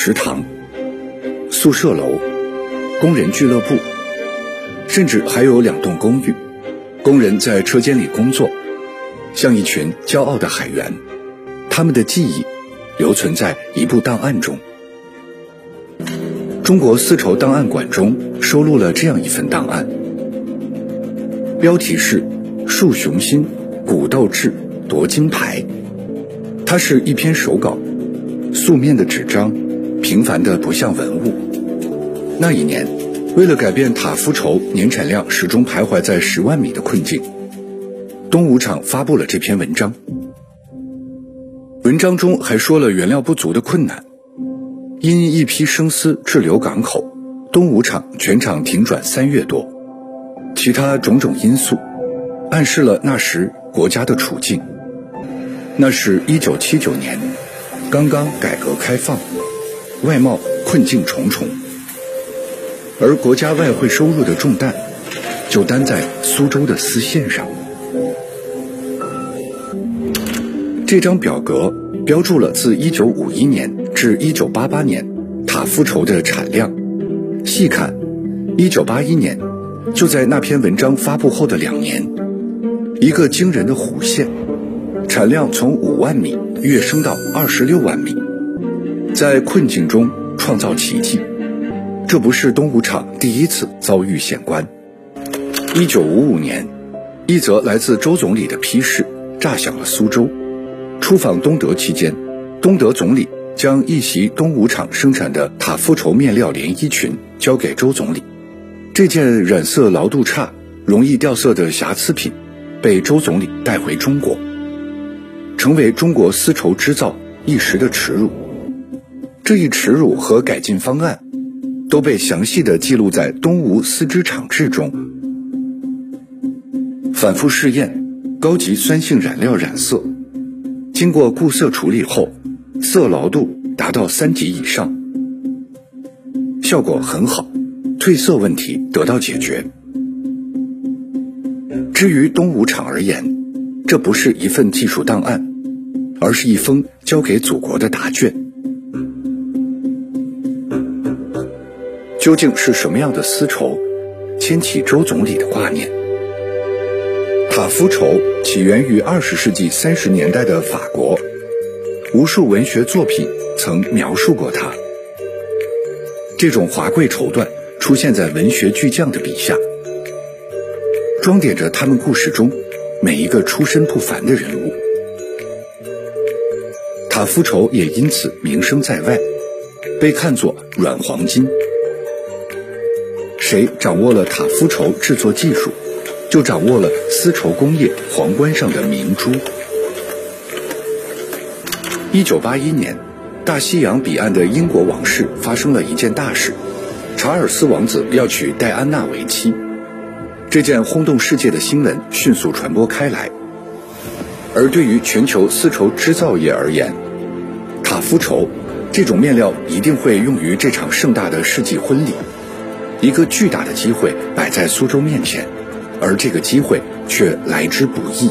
食堂、宿舍楼、工人俱乐部，甚至还有2栋公寓，工人在车间里工作，像一群骄傲的海员，他们的记忆留存在一部档案中。中国丝绸档案馆中收录了这样一份档案，标题是树雄心，鼓斗志，夺金牌。它是一篇手稿，素面的纸张，平凡的不像文物。那一年，为了改变塔夫绸年产量始终徘徊在10万米的困境，东武厂发布了这篇文章。文章中还说了原料不足的困难，因一批生丝滞留港口，东武厂全厂停转3月多，其他种种因素暗示了那时国家的处境。那是1979年，刚刚改革开放，外贸困境重重，而国家外汇收入的重担就担在苏州的丝线上。这张表格标注了自1951年至1988年塔夫绸的产量，细看1981年，就在那篇文章发布后的2年，一个惊人的弧线，产量从5万米跃升到26万米，在困境中创造奇迹。这不是东武厂第一次遭遇险关。1955年，一则来自周总理的批示炸响了苏州。出访东德期间，东德总理将一袭东武厂生产的塔夫绸面料连衣裙交给周总理。这件染色牢度差、容易掉色的瑕疵品被周总理带回中国，成为中国丝绸织造一时的耻辱。这一耻辱和改进方案都被详细地记录在东吴丝织厂志中。反复试验高级酸性染料染色，经过固色处理后，色牢度达到3级以上，效果很好，褪色问题得到解决。至于东武厂而言，这不是一份技术档案，而是一封交给祖国的答卷。究竟是什么样的丝绸牵起周总理的挂念？塔夫绸起源于20世纪30年代的法国，无数文学作品曾描述过它。这种华贵绸缎出现在文学巨匠的笔下，装点着他们故事中每一个出身不凡的人物。塔夫绸也因此名声在外，被看作软黄金。谁掌握了塔夫绸制作技术，就掌握了丝绸工业皇冠上的明珠。1981年，大西洋彼岸的英国王室发生了一件大事，查尔斯王子要娶戴安娜为妻。这件轰动世界的新闻迅速传播开来，而对于全球丝绸织造业而言，塔夫绸这种面料一定会用于这场盛大的世纪婚礼。一个巨大的机会摆在苏州面前，而这个机会却来之不易。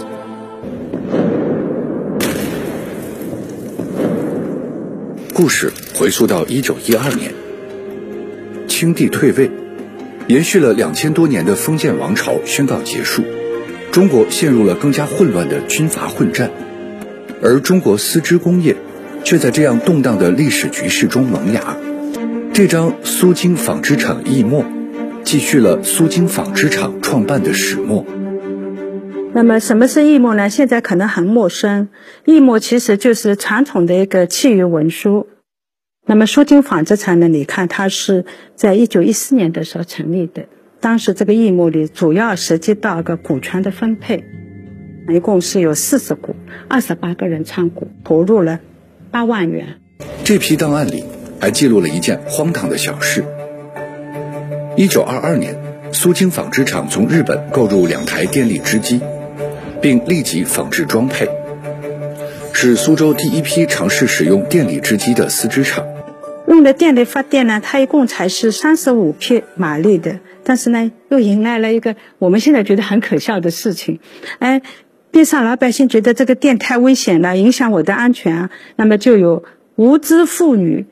故事回溯到1912年，清帝退位，延续了2000多年的封建王朝宣告结束，中国陷入了更加混乱的军阀混战，而中国丝织工业却在这样动荡的历史局势中萌芽。这张苏京纺织厂易墨继续了苏京纺织厂创办的始末。 那么什么是易墨呢？现在可能很陌生。易墨其实就是传统的一个契约文书。那么苏京纺织厂呢，你看它是在1914年的时候成立的，当时这个易墨里主要涉及到一个股权的分配，一共是有40股，28个人参股，投入了8万元。 这批档案里还记录了一件荒唐的小事。1922年，苏京纺织厂从日本购入2台电力织机，并立即仿制装配，是苏州第一批尝试使用电力织机的丝织厂。 用的电力发电呢，它一共才是35匹马力的，但是呢，又迎来了一个我们现在觉得很可笑的事情。边上老百姓觉得这个电太危险了，影响我的安全啊，那么就有无知妇女